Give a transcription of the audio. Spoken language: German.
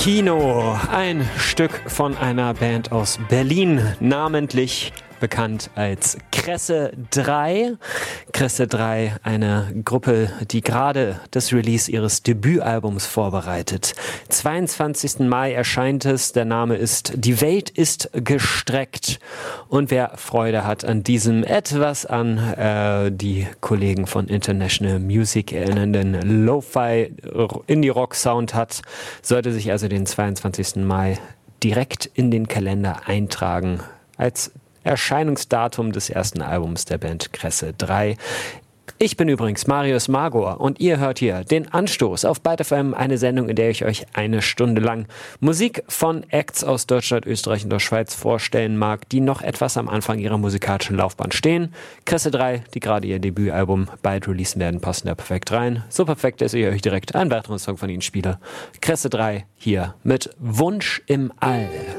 Kino, ein Stück von einer Band aus Berlin, namentlich bekannt als Kresse 3. Kresse 3, eine Gruppe, die gerade das Release ihres Debütalbums vorbereitet. 22. Mai erscheint es, der Name ist Die Welt ist gestreckt. Und wer Freude hat an diesem etwas an die Kollegen von International Music erinnernden Lo-Fi Indie-Rock-Sound hat, sollte sich also den 22. Mai direkt in den Kalender eintragen als Erscheinungsdatum des ersten Albums der Band Kresse 3. Ich bin übrigens Marius Magor und ihr hört hier den Anstoß auf Byte FM, eine Sendung, in der ich euch eine Stunde lang Musik von Acts aus Deutschland, Österreich und der Schweiz vorstellen mag, die noch etwas am Anfang ihrer musikalischen Laufbahn stehen. Kresse 3, die gerade ihr Debütalbum bald releasen werden, passen da perfekt rein. So perfekt, dass ich euch direkt einen weiteren Song von ihnen spiele. Kresse 3 hier mit Wunsch im All.